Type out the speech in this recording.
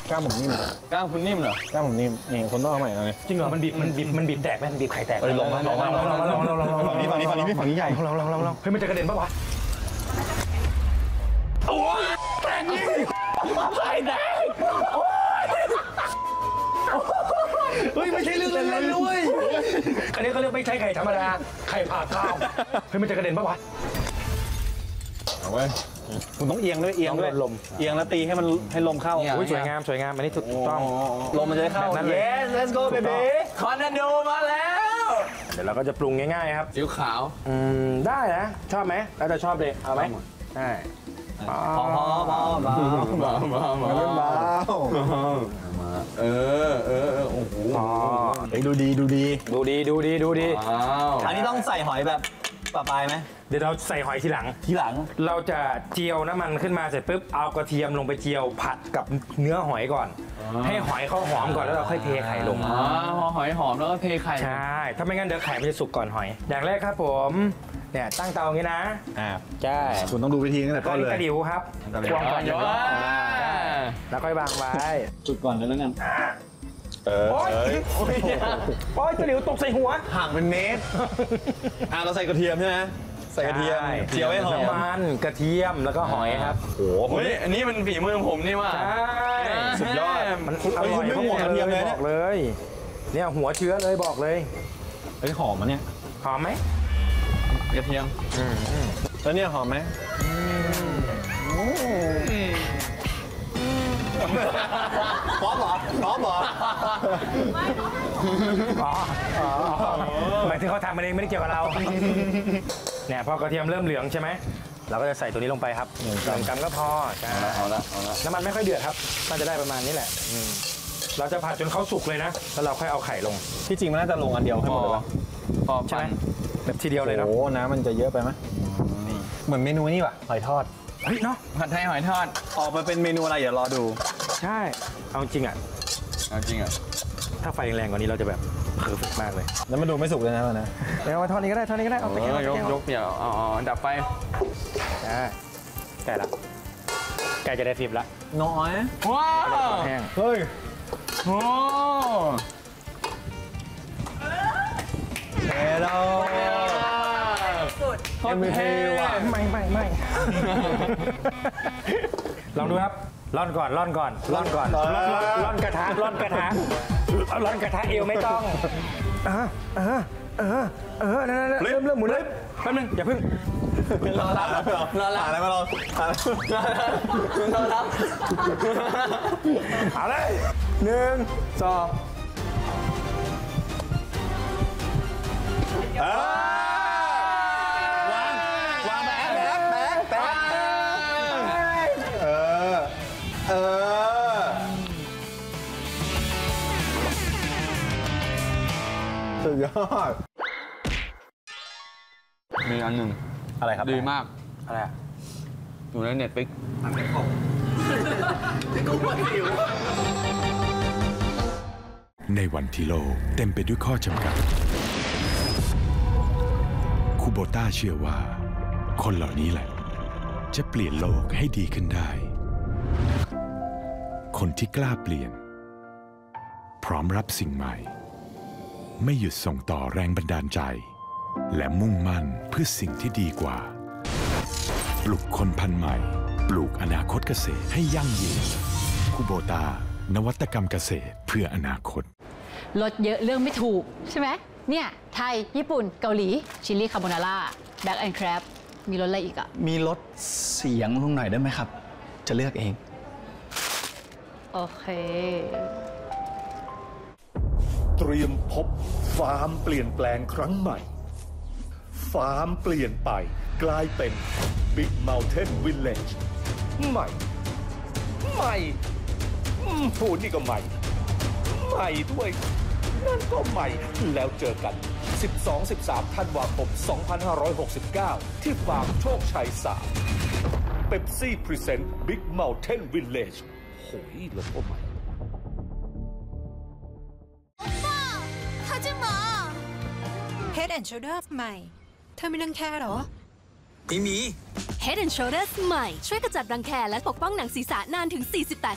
กล้ามผมนิ่มกล้ามคุณนิ่มเหรอกล้ามผมนิ่มนี่คนต้องเอาใหม่เลยจริงเหรอมันบีบแตกไหมบีบไข่แตกลองฝั่งนี้ใหญ่ลองเฮ้ยมันจะกระเด็นปะวะโอ้ยแตกเลยไข่แตกเฮ้ยไม่ใช่เรื่องเล่นๆด้วยอันนี้เขาเรียกไม่ใช่ไข่ธรรมดาไข่ผ่าข้าวเฮ้ยมันจะกระเด็นปะวะเอาไว้คุณต้องเอียงด้วยเอียงด้วยลมเอียงแล้วตีให้มันให้ลมเข้าสวยงามอันนี้ถูกต้องลมมันจะได้เข้า Yes let's go baby คอนโดมาแล้วเดี๋ยวเราก็จะปรุงง่ายๆครับซีอิ๊วขาวได้นะชอบไหมแล้วจะชอบเลยเอาไหมใช่เบาโอ้โหดูดีอันนี้ต้องใส่หอยแบบปลายไหมเดี๋ยวเราใส่หอยทีหลังเราจะเจียวน้ำมันขึ้นมาเสร็จปุ๊บเอากระเทียมลงไปเจียวผัดกับเนื้อหอยก่อนให้หอยเขาหอมก่อนแล้วเราค่อยเทไข่ลงพอหอยหอมแล้วก็เทไข่ใช่ถ้าไม่งั้นเดี๋ยวไข่มันจะสุกก่อนหอยอย่างแรกครับผมเนี่ยตั้งเตาอย่างนี้นะใช่คุณต้องดูวิธีตั้งแต่ต้นเลยกระดิ่วครับควงก่อนเยอะแล้วค่อยวางไว้จุดก่อนแล้วกันโอ้ยกระดิ่วตกใส่หัวห่างเป็นเมตรเราใส่กระเทียมใช่ไหมใส่กระเทียมเจียวให้หอมมันกระเทียมแล้วก็หอยครับโอ้โหอันนี้มันฝีมือผมนี่ว่าใช่สุดยอดมันอร่อยทั้งหมดกระเทียมเลยบอกเลยเนี่ยหัวเชื้อเลยบอกเลยเฮ้ยหอมมันเนี่ยหอมไหมกระเทียมแล้วเนี่ยหอมไหมพร้อมเหรอหมายถึงเขาทำมันเองไม่ได้เกี่ยวกับเราเนี่ยพอกระเทียมเริ่มเหลืองใช่ไหมเราก็จะใส่ตัวนี้ลงไปครับ1 กรัมก็พอเอาละน้ำมันไม่ค่อยเดือดครับน่าจะได้ประมาณนี้แหละเราจะผัดจนเขาสุกเลยนะแล้วเราค่อยเอาไข่ลงที่จริงมันน่าจะลงอันเดียวให้หมดเลยพอใช่ไหมแบบทีเดียวเลยเนาะโอ้น้ำมันจะเยอะไปไหมเหมือนเมนูนี่ว่ะหอยทอดเฮ้ยเนาะผัดไทยหอยทอดออกมาเป็นเมนูอะไรเดี๋ยวรอดูใช่เอาจริงอ่ะถ้าไฟแรงกว่านี้เราจะแบบเพอร์เฟกต์มากเลยแล้วมันดูไม่สุกเลยนะมันนะเดี๋ยวมาทอดนี้ก็ได้เอาไปยกเดี๋ยวดับไฟใกล้ละใกล้จะได้ฟิบละน้อยว้าวแห้งเฮ้ยโอ้เฮ้ยเราไม่เท่ว่ะไม่ลองดูครับร่อนก่อนร่อนกระทะเอวไม่ต้องนั่นเริ่มหมุนเลยแป๊บนึงอย่าพึ่งรอรับอะไรมาเราเอาเลย1 2วางแป๊บสุดยอดมีอันหนึ่งอะไรครับดีมากอะไรอยู่ในเน็ตฟิกในวันที่โลกเต็มไปด้วยข้อจำกัดคูโบต้าเชื่อว่าคนเหล่านี้แหละจะเปลี่ยนโลกให้ดีขึ้นได้คนที่กล้าเปลี่ยนพร้อมรับสิ่งใหม่ไม่หยุดส่งต่อแรงบันดาลใจและมุ่งมั่นเพื่อสิ่งที่ดีกว่าปลุกคนพันธุ์ใหม่ปลูกอนาคตเกษตรให้ยั่งยืนคูโบต้านวัตกรรมเกษตรเพื่ออนาคตรสเยอะเรื่องไม่ถูกใช่ไหมเนี่ยไทยญี่ปุ่นเกาหลีชิลลี่คาโบนาร่าแบ็กแอนด์แครบมีรสอะไรอีกอ่ะมีรสเสียงลงหน่อยได้ไหมครับจะเลือกเองโอเคเตรียมพบฟาร์มเปลี่ยนแปลงครั้งใหม่ฟาร์มเปลี่ยนไปกลายเป็น Big Mountain Village ใหม่พูดนี่ก็ใหม่ด้วยนั่นก็ใหม่แล้วเจอกัน 12-13 ธันวาคม 2569 ที่ฟาร์มโชคชัย 3 Pepsi Present Big Mountain Village โหยโลโก้ใหม่ Head and Shoulders ใหม่เธอมีรังแคหรอไม่มี Head and Shoulders ใหม่ช่วยกระจัดรังแคและปกป้องหนังศีรษะนานถึง48